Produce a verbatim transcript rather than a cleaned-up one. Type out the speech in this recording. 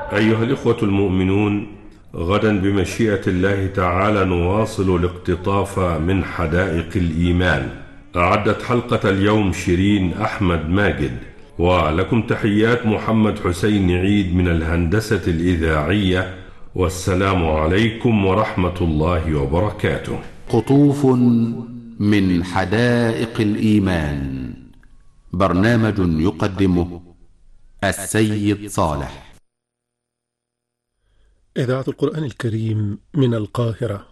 أيها الإخوة المؤمنون، غدا بمشيئة الله تعالى نواصل الاقتطاف من حدائق الإيمان. أعدت حلقة اليوم شيرين أحمد ماجد، ولكم تحيات محمد حسين عيد من الهندسة الإذاعية، والسلام عليكم ورحمة الله وبركاته. قطوف من حدائق الإيمان، برنامج يقدمه السيد صالح. إذاعة القرآن الكريم من القاهرة.